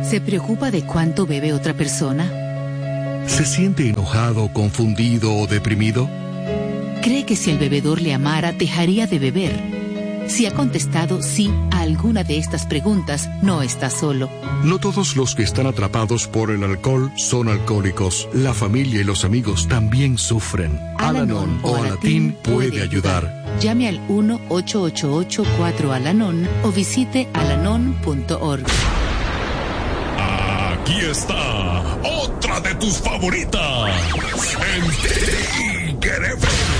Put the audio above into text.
¿Se preocupa de cuánto bebe otra persona? ¿Se siente enojado, confundido o deprimido? ¿Cree que si el bebedor le amara, dejaría de beber? Si ha contestado sí a alguna de estas preguntas, no está solo. No todos los que están atrapados por el alcohol son alcohólicos. La familia y los amigos también sufren. Al-Anon o Alatín puede ayudar. Llame al 1-888-4-ALANON o visite alanon.org. Aquí está otra de tus favoritas. En Tigre FM.